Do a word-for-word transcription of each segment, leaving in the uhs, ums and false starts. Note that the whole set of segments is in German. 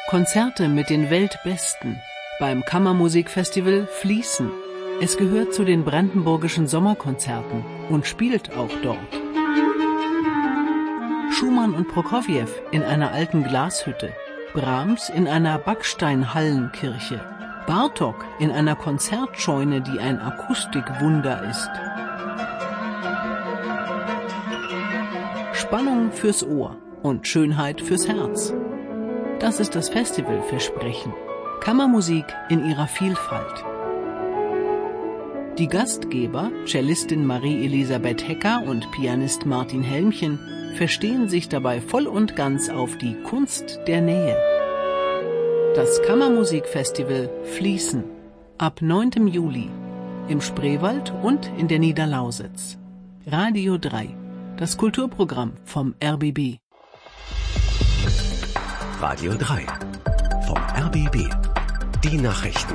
Konzerte mit den Weltbesten beim Kammermusikfestival Fließen. Es gehört zu den brandenburgischen Sommerkonzerten und spielt auch dort. Schumann und Prokofjew in einer alten Glashütte, Brahms in einer Backsteinhallenkirche, Bartok in einer Konzertscheune, die ein Akustikwunder ist. Spannung fürs Ohr und Schönheit fürs Herz. Das ist das Festivalversprechen. Kammermusik in ihrer Vielfalt. Die Gastgeber, Cellistin Marie-Elisabeth Hecker und Pianist Martin Helmchen, verstehen sich dabei voll und ganz auf die Kunst der Nähe. Das Kammermusikfestival Fließen ab neunten Juli im Spreewald und in der Niederlausitz. Radio drei, das Kulturprogramm vom R B B. Radio drei vom R B B. Die Nachrichten.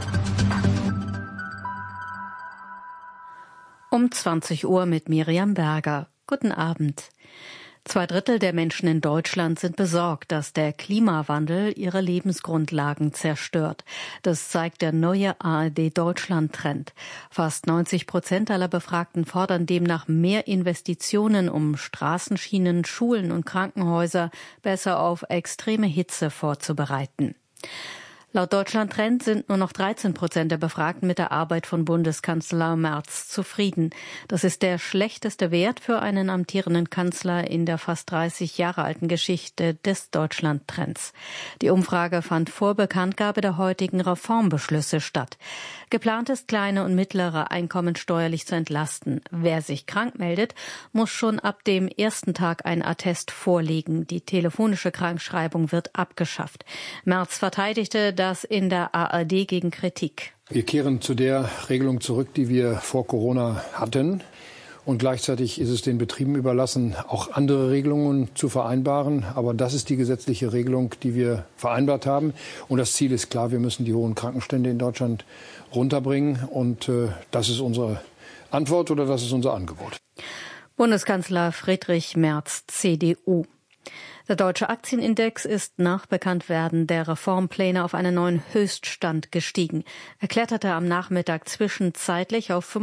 Um zwanzig Uhr mit Miriam Berger. Guten Abend. Zwei Drittel der Menschen in Deutschland sind besorgt, dass der Klimawandel ihre Lebensgrundlagen zerstört. Das zeigt der neue A R D-Deutschland-Trend. Fast neunzig Prozent aller Befragten fordern demnach mehr Investitionen, um Straßenschienen, Schulen und Krankenhäuser besser auf extreme Hitze vorzubereiten. Laut Deutschland-Trend sind nur noch dreizehn Prozent der Befragten mit der Arbeit von Bundeskanzler Merz zufrieden. Das ist der schlechteste Wert für einen amtierenden Kanzler in der fast dreißig Jahre alten Geschichte des Deutschland-Trends. Die Umfrage fand vor Bekanntgabe der heutigen Reformbeschlüsse statt. Geplant ist, kleine und mittlere Einkommen steuerlich zu entlasten. Wer sich krank meldet, muss schon ab dem ersten Tag ein Attest vorlegen. Die telefonische Krankschreibung wird abgeschafft. Merz verteidigte das in der A R D gegen Kritik. Wir kehren zu der Regelung zurück, die wir vor Corona hatten. Und gleichzeitig ist es den Betrieben überlassen, auch andere Regelungen zu vereinbaren. Aber das ist die gesetzliche Regelung, die wir vereinbart haben. Und das Ziel ist klar, wir müssen die hohen Krankenstände in Deutschland runterbringen. Und äh, das ist unsere Antwort oder das ist unser Angebot. Bundeskanzler Friedrich Merz, C D U. Der deutsche Aktienindex ist nach Bekanntwerden der Reformpläne auf einen neuen Höchststand gestiegen. Er kletterte am Nachmittag zwischenzeitlich auf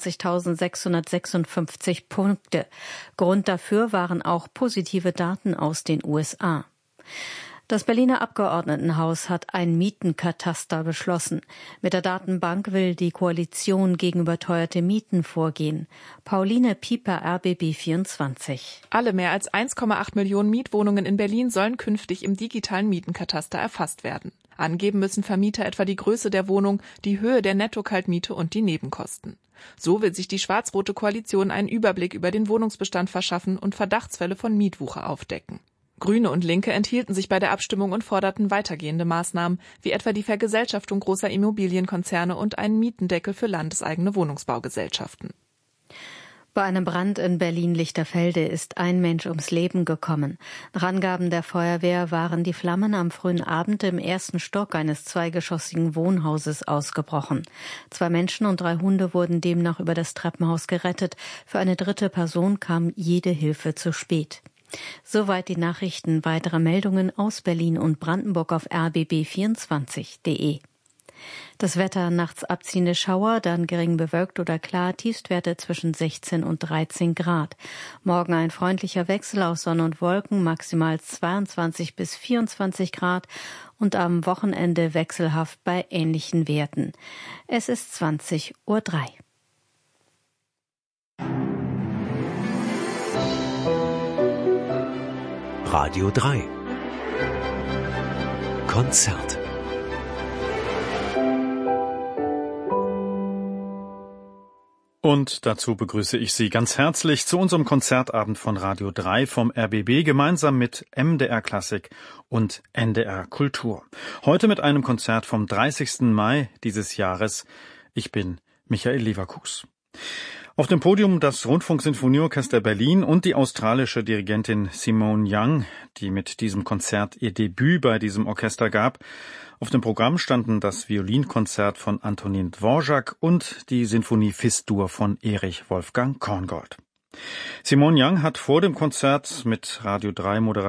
fünfundzwanzigtausendsechshundertsechsundfünfzig Punkte. Grund dafür waren auch positive Daten aus den U S A. Das Berliner Abgeordnetenhaus hat ein Mietenkataster beschlossen. Mit der Datenbank will die Koalition gegen überteuerte Mieten vorgehen. Pauline Pieper, R B B vierundzwanzig. Alle mehr als eins Komma acht Millionen Mietwohnungen in Berlin sollen künftig im digitalen Mietenkataster erfasst werden. Angeben müssen Vermieter etwa die Größe der Wohnung, die Höhe der Netto-Kaltmiete und die Nebenkosten. So will sich die schwarz-rote Koalition einen Überblick über den Wohnungsbestand verschaffen und Verdachtsfälle von Mietwucher aufdecken. Grüne und Linke enthielten sich bei der Abstimmung und forderten weitergehende Maßnahmen, wie etwa die Vergesellschaftung großer Immobilienkonzerne und einen Mietendeckel für landeseigene Wohnungsbaugesellschaften. Bei einem Brand in Berlin-Lichterfelde ist ein Mensch ums Leben gekommen. Nach Angaben der Feuerwehr waren die Flammen am frühen Abend im ersten Stock eines zweigeschossigen Wohnhauses ausgebrochen. Zwei Menschen und drei Hunde wurden demnach über das Treppenhaus gerettet. Für eine dritte Person kam jede Hilfe zu spät. Soweit die Nachrichten. Weitere Meldungen aus Berlin und Brandenburg auf r b b vierundzwanzig punkt de. Das Wetter: nachts abziehende Schauer, dann gering bewölkt oder klar, Tiefstwerte zwischen sechzehn und dreizehn Grad. Morgen ein freundlicher Wechsel aus Sonne und Wolken, maximal zweiundzwanzig bis vierundzwanzig Grad und am Wochenende wechselhaft bei ähnlichen Werten. Es ist zwanzig Uhr drei. Radio drei Konzert. Und dazu begrüße ich Sie ganz herzlich zu unserem Konzertabend von Radio drei vom R B B gemeinsam mit M D R Klassik und N D R Kultur. Heute mit einem Konzert vom dreißigsten Mai dieses Jahres. Ich bin Michael Leverkus. Auf dem Podium das Rundfunksinfonieorchester Berlin und die australische Dirigentin Simone Young, die mit diesem Konzert ihr Debüt bei diesem Orchester gab. Auf dem Programm standen das Violinkonzert von Antonin Dvorak und die Sinfonie Fis-Dur von Erich Wolfgang Korngold. Simone Young hat vor dem Konzert mit Radio drei Moderation